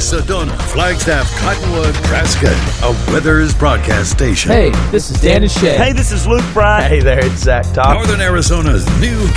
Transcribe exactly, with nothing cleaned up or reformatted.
Sedona, Flagstaff, Cottonwood, Nebraska, a Weathers broadcast station. Hey, this is Dan and Shay. Hey, this is Luke Bryan. Hey there, it's Zach Top. Northern Arizona's new